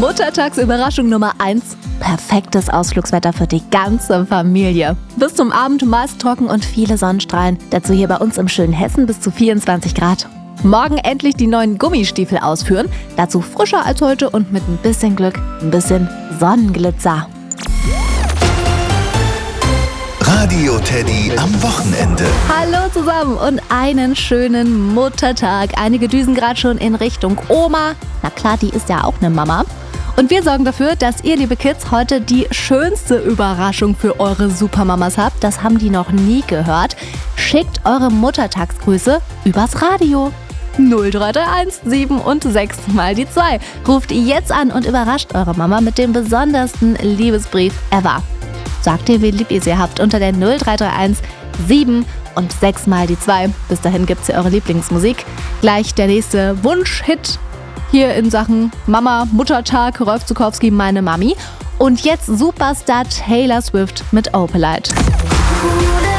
Muttertagsüberraschung Nummer 1. Perfektes Ausflugswetter für die ganze Familie. Bis zum Abend meist trocken und viele Sonnenstrahlen. Dazu hier bei uns im schönen Hessen bis zu 24 Grad. Morgen endlich die neuen Gummistiefel ausführen. Dazu frischer als heute und mit ein bisschen Glück ein bisschen Sonnenglitzer. Radio Teddy am Wochenende. Hallo zusammen und einen schönen Muttertag. Einige düsen gerade schon in Richtung Oma. Na klar, die ist ja auch eine Mama. Und wir sorgen dafür, dass ihr, liebe Kids, heute die schönste Überraschung für eure Supermamas habt. Das haben die noch nie gehört. Schickt eure Muttertagsgrüße übers Radio. 0331 7 und 6 mal die 2. Ruft jetzt an und überrascht eure Mama mit dem besondersten Liebesbrief ever. Sagt ihr, wie lieb ihr sie habt, unter der 0331 7 und 6 mal die 2. Bis dahin gibt's hier eure Lieblingsmusik. Gleich der nächste Wunsch-Hit hier in Sachen Mama, Muttertag, Rolf Zukowski, meine Mami. Und jetzt Superstar Taylor Swift mit Opalite.